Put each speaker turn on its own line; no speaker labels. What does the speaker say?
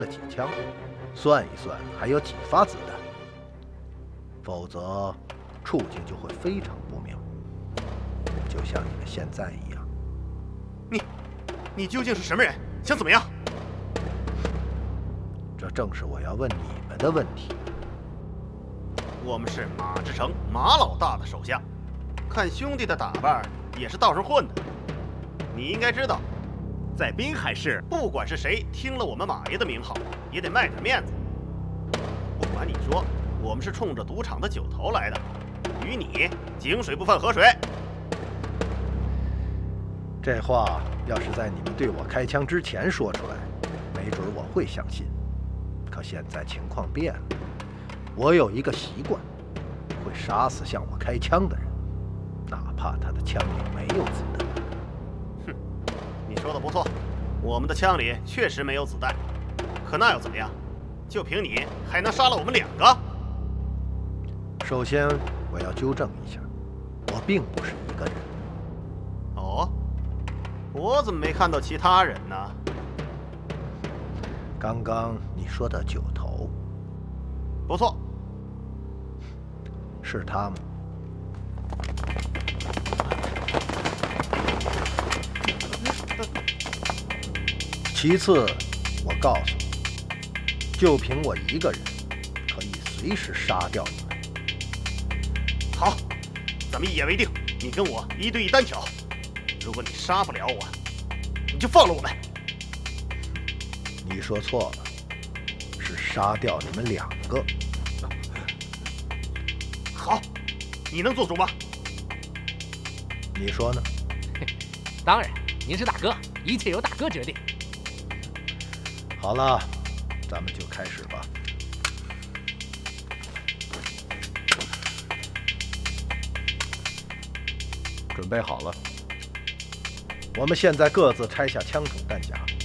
了几枪，算一算还有几发子弹，否则处境就会非常不妙，就像你们现在一样。
你究竟是什么人？想怎么样？
这正是我要问你们的问题。
我们是马志成马老大的手下，看兄弟的打扮也是道上混的。你应该知道，在滨海市，不管是谁听了我们马爷的名号，也得卖点面子。不瞒你说，我们是冲着赌场的酒头来的，与你井水不犯河水。
这话要是在你们对我开枪之前说出来，没准我会相信。可现在情况变了，我有一个习惯，会杀死向我开枪的人，哪怕他的枪里没有子弹。
哼，你说的不错，我们的枪里确实没有子弹，可那又怎么样？就凭你还能杀了我们2个？
首先，我要纠正一下，我并不是一个人。
哦，我怎么没看到其他人呢？
刚刚你说的酒头，
不错，
是他吗？其次，我告诉你，就凭我一个人，可以随时杀掉你们。
好，咱们一言为定，你跟我1对1单挑。如果你杀不了我，你就放了我们。
你说错了，是杀掉你们2个。
好，你能做主吗？
你说呢？
当然，您是大哥，一切由大哥决定。
好了，咱们就开始吧。
准备好了。
我们现在各自拆下枪筒弹夹，